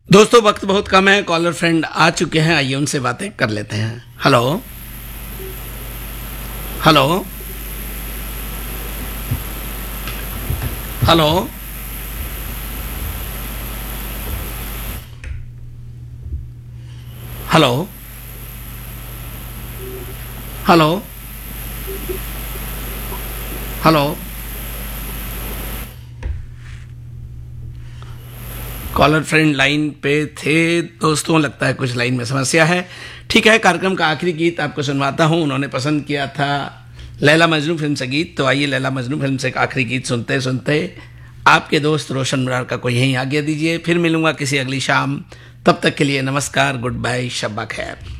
दोस्तों वक्त बहुत कम है, कॉलर फ्रेंड आ चुके हैं, आइए उनसे बातें कर लेते हैं। Hello hello hello hello hello hello caller friend line पे थे दोस्तों, लगता है कुछ लाइन में समस्या है। ठीक है, कार्यक्रम का आखिरी गीत आपको सुनवाता हूँ। उन्होंने पसंद किया था लैला मजनू फिल्म से गीत, तो आइए लैला मजनू फिल्म से एक आखिरी गीत सुनते सुनते आपके दोस्त रोशन मुरार का को यहीं आज्ञा दीजिए। फिर मिलूंगा किसी अगली शाम, तब तक के लिए नमस्कार, गुड बाय, शब्बा खैर।